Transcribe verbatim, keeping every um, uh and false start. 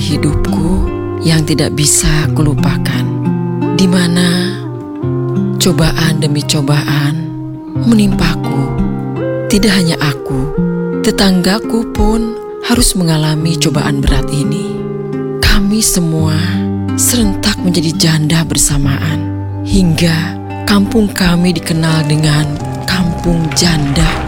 hidupku yang tidak bisa kulupakan, di mana cobaan demi cobaan menimpaku. Tidak hanya aku, tetanggaku pun harus mengalami cobaan berat ini. Kami semua serentak menjadi janda bersamaan, hingga kampung kami dikenal dengan kampung janda.